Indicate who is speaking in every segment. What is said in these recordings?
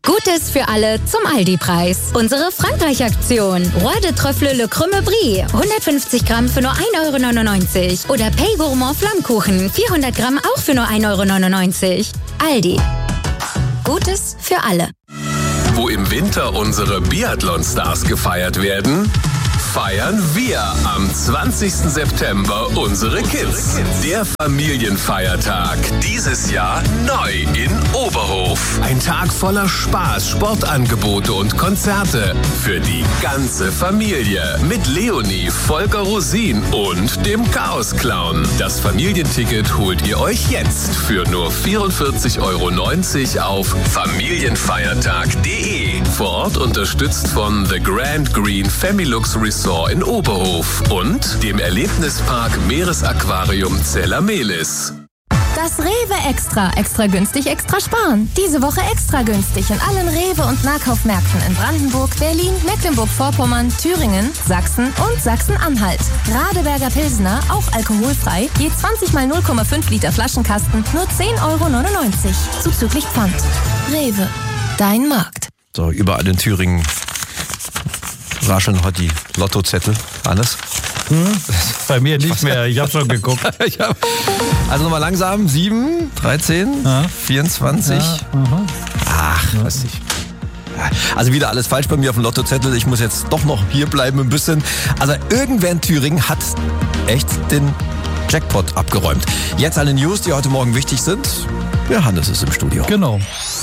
Speaker 1: Gutes für alle zum Aldi-Preis. Unsere Frankreich-Aktion. Roi de Trüffle Le Crème Brie. 150 Gramm für nur 1,99 €. Oder Pay Gourmand Flammkuchen. 400 Gramm auch für nur 1,99 €. Aldi. Gutes für alle.
Speaker 2: Wo im Winter unsere Biathlon-Stars gefeiert werden, feiern wir am 20. September unsere Kids. Der Familienfeiertag. Dieses Jahr neu in Oberhof. Ein Tag voller Spaß, Sportangebote und Konzerte für die ganze Familie. Mit Leonie, Volker Rosin und dem Chaos-Clown. Das Familienticket holt ihr euch jetzt für nur 44,90 € auf familienfeiertag.de. Vor Ort unterstützt von The Grand Green Familux Resort in Oberhof und dem Erlebnispark Meeresaquarium Zellamelis.
Speaker 3: Das Rewe Extra. Extra günstig, extra sparen. Diese Woche extra günstig in allen Rewe- und Nahkaufmärkten in Brandenburg, Berlin, Mecklenburg-Vorpommern, Thüringen, Sachsen und Sachsen-Anhalt. Radeberger Pilsner, auch alkoholfrei, je 20 mal 0,5 Liter Flaschenkasten, nur 10,99 €. Zuzüglich Pfand. Rewe. Dein Markt.
Speaker 4: So, überall in Thüringen rascheln heute die Lottozettel. Hannes?
Speaker 5: Bei mir nicht mehr, ich habe schon geguckt.
Speaker 4: Also nochmal langsam, 7, 13, 24.
Speaker 5: Ja,
Speaker 4: Ach, weiß nicht. Also wieder alles falsch bei mir auf dem Lottozettel. Ich muss jetzt doch noch hier bleiben ein bisschen. Also irgendwer in Thüringen hat echt den Jackpot abgeräumt. Jetzt alle News, die heute Morgen wichtig sind. Ja, Hannes ist im Studio.
Speaker 5: Genau.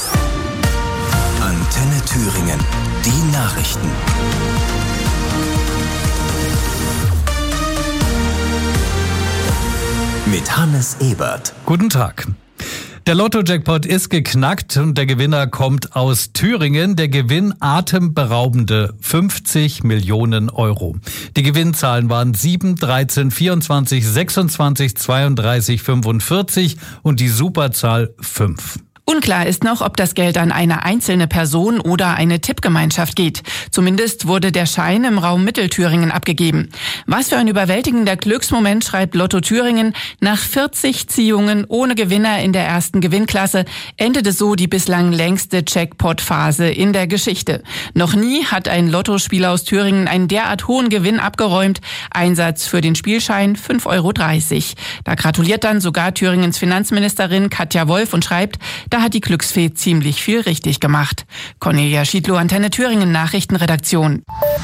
Speaker 2: Antenne Thüringen. Die Nachrichten. Mit Hannes Ebert.
Speaker 5: Guten Tag. Der Lotto-Jackpot ist geknackt und der Gewinner kommt aus Thüringen. Der Gewinn atemberaubende 50 Millionen €. Die Gewinnzahlen waren 7, 13, 24, 26, 32, 45 und die Superzahl 5.
Speaker 6: Unklar ist noch, ob das Geld an eine einzelne Person oder eine Tippgemeinschaft geht. Zumindest wurde der Schein im Raum Mittelthüringen abgegeben. Was für ein überwältigender Glücksmoment, schreibt Lotto Thüringen. Nach 40 Ziehungen ohne Gewinner in der ersten Gewinnklasse endete so die bislang längste Jackpot-Phase in der Geschichte. Noch nie hat ein Lottospieler aus Thüringen einen derart hohen Gewinn abgeräumt. Einsatz für den Spielschein 5,30 €. Da gratuliert dann sogar Thüringens Finanzministerin Katja Wolf und schreibt, da hat die Glücksfee ziemlich viel richtig gemacht. Cornelia Schiedlow, Antenne Thüringen, Nachrichtenredaktion.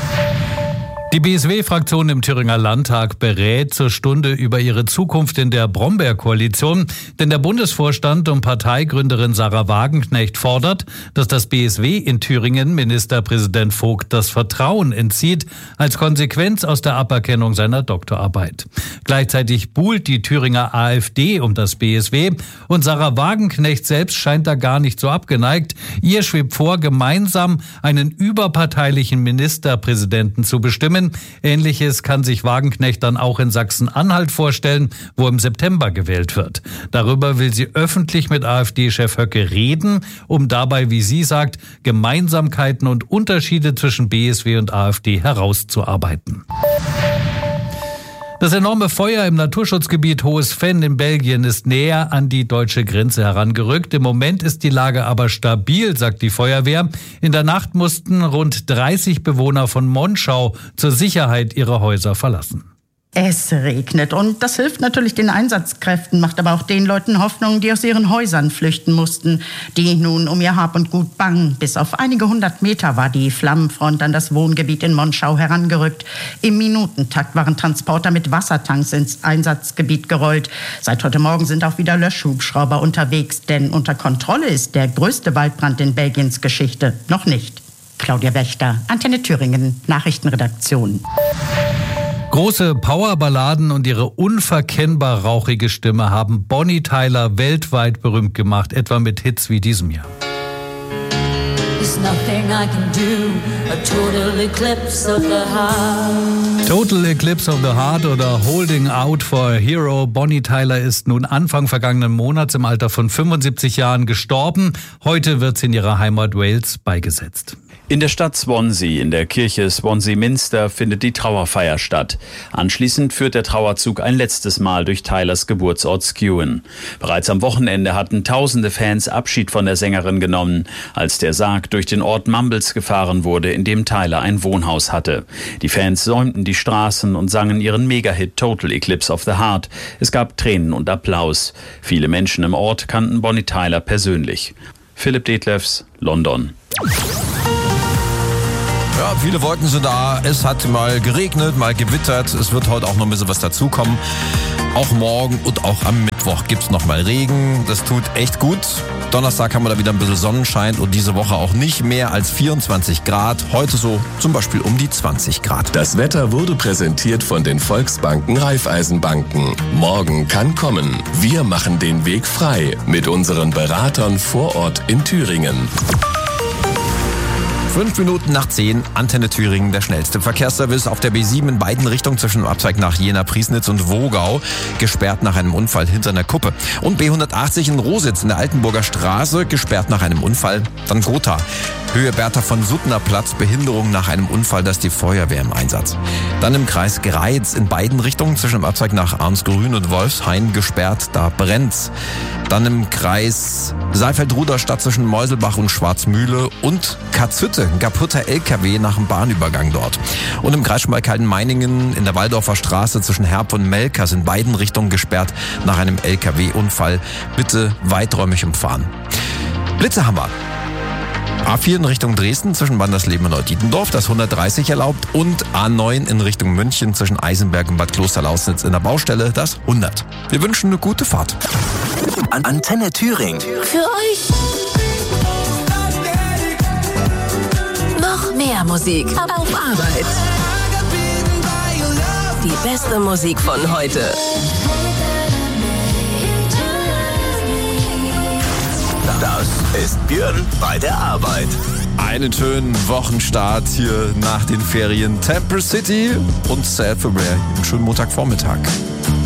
Speaker 5: Die BSW-Fraktion im Thüringer Landtag berät zur Stunde über ihre Zukunft in der Brombeer-Koalition. Denn der Bundesvorstand und Parteigründerin Sarah Wagenknecht fordert, dass das BSW in Thüringen Ministerpräsident Vogt das Vertrauen entzieht, als Konsequenz aus der Aberkennung seiner Doktorarbeit. Gleichzeitig buhlt die Thüringer AfD um das BSW und Sarah Wagenknecht selbst scheint da gar nicht so abgeneigt. Ihr schwebt vor, gemeinsam einen überparteilichen Ministerpräsidenten zu bestimmen. Ähnliches kann sich Wagenknecht dann auch in Sachsen-Anhalt vorstellen, wo im September gewählt wird. Darüber will sie öffentlich mit AfD-Chef Höcke reden, um dabei, wie sie sagt, Gemeinsamkeiten und Unterschiede zwischen BSW und AfD herauszuarbeiten. Das enorme Feuer im Naturschutzgebiet Hohes Venn in Belgien ist näher an die deutsche Grenze herangerückt. Im Moment ist die Lage aber stabil, sagt die Feuerwehr. In der Nacht mussten rund 30 Bewohner von Monschau zur Sicherheit ihre Häuser verlassen.
Speaker 7: Es regnet und das hilft natürlich den Einsatzkräften, macht aber auch den Leuten Hoffnung, die aus ihren Häusern flüchten mussten, die nun um ihr Hab und Gut bangen. Bis auf einige 100 Meter war die Flammenfront an das Wohngebiet in Monschau herangerückt. Im Minutentakt waren Transporter mit Wassertanks ins Einsatzgebiet gerollt. Seit heute Morgen sind auch wieder Löschhubschrauber unterwegs, denn unter Kontrolle ist der größte Waldbrand in Belgiens Geschichte noch nicht. Claudia Wächter, Antenne Thüringen, Nachrichtenredaktion.
Speaker 5: Große Powerballaden und ihre unverkennbar rauchige Stimme haben Bonnie Tyler weltweit berühmt gemacht, etwa mit Hits wie diesem hier. Total Eclipse of the Heart oder Holding Out for a Hero. Bonnie Tyler ist nun Anfang vergangenen Monats im Alter von 75 Jahren gestorben. Heute wird sie in ihrer Heimat Wales beigesetzt.
Speaker 8: In der Stadt Swansea, in der Kirche Swansea Minster, findet die Trauerfeier statt. Anschließend führt der Trauerzug ein letztes Mal durch Tylers Geburtsort Skewen. Bereits am Wochenende hatten tausende Fans Abschied von der Sängerin genommen, als der Sarg durch den Ort Mumbles gefahren wurde, in dem Tyler ein Wohnhaus hatte. Die Fans säumten die Straßen und sangen ihren Megahit Total Eclipse of the Heart. Es gab Tränen und Applaus. Viele Menschen im Ort kannten Bonnie Tyler persönlich. Philipp Detlefs, London.
Speaker 4: Ja, viele Wolken sind da. Es hat mal geregnet, mal gewittert. Es wird heute auch noch ein bisschen was dazukommen. Auch morgen und auch am Mittwoch gibt's noch mal Regen. Das tut echt gut. Donnerstag haben wir da wieder ein bisschen Sonnenschein und diese Woche auch nicht mehr als 24 Grad. Heute so zum Beispiel um die 20 Grad.
Speaker 2: Das Wetter wurde präsentiert von den Volksbanken Raiffeisenbanken. Morgen kann kommen. Wir machen den Weg frei mit unseren Beratern vor Ort in Thüringen.
Speaker 4: 5 Minuten nach 10, Antenne Thüringen, der schnellste Verkehrsservice auf der B7 in beiden Richtungen zwischen dem Abzweig nach Jena, Priesnitz und Wogau, gesperrt nach einem Unfall hinter einer Kuppe. Und B180 in Rositz in der Altenburger Straße, gesperrt nach einem Unfall. Dann Gotha, Höhe Bertha von Suttner Platz, Behinderung nach einem Unfall, da ist die Feuerwehr im Einsatz. Dann im Kreis Greiz in beiden Richtungen zwischen dem Abzweig nach Arnsgrün und Wolfshain, gesperrt, da brennt's. Dann im Kreis Saalfeld-Ruderstadt zwischen Meuselbach und Schwarzmühle und Katzhütte, ein kaputter LKW nach dem Bahnübergang dort. Und im Kreis Schmalkalden-Meiningen in der Waldorfer Straße zwischen Herb und Melkers in beiden Richtungen gesperrt nach einem LKW-Unfall. Bitte weiträumig umfahren. Blitze haben wir. A4 in Richtung Dresden zwischen Wandersleben und Neudietendorf, das 130 erlaubt, und A9 in Richtung München zwischen Eisenberg und Bad Klosterlausnitz in der Baustelle, das 100. Wir wünschen eine gute Fahrt.
Speaker 2: Antenne Thüringen.
Speaker 3: Für euch. Noch mehr Musik auf Arbeit. Die beste Musik von heute.
Speaker 2: Das ist Björn bei der Arbeit.
Speaker 4: Einen schönen Wochenstart hier nach den Ferien. Temple City und Self-Aware. Einen schönen Montagvormittag.